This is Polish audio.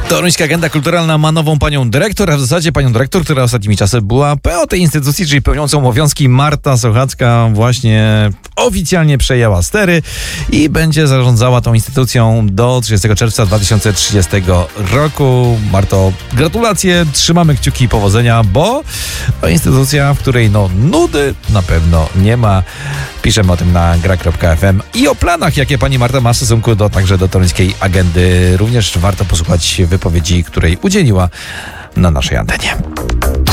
Toruńska Agenda Kulturalna ma nową panią dyrektor, a w zasadzie panią dyrektor, która ostatnimi czasy była PO tej instytucji, czyli pełniącą obowiązki. Marta Sochacka właśnie oficjalnie przejęła stery i będzie zarządzała tą instytucją do 30 czerwca 2030 roku. Marto, gratulacje, trzymamy kciuki i powodzenia, bo to instytucja, w której nudy na pewno nie ma. Piszemy o tym na gra.fm i o planach, jakie pani Marta ma w stosunku także do Toruńskiej Agendy. Również warto posłuchać wypowiedzi, której udzieliła na naszej antenie.